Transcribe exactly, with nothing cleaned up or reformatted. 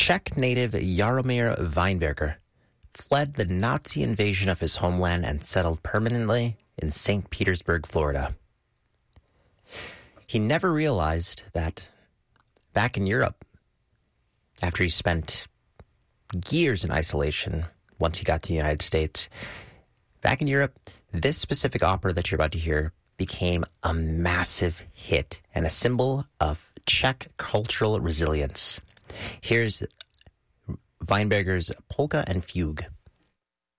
Czech native Jaromír Weinberger fled the Nazi invasion of his homeland and settled permanently in Saint Petersburg, Florida. He never realized that back in Europe, after he spent years in isolation once he got to the United States, back in Europe, this specific opera that you're about to hear became a massive hit and a symbol of Czech cultural resilience. Here's Weinberger's Polka and Fugue.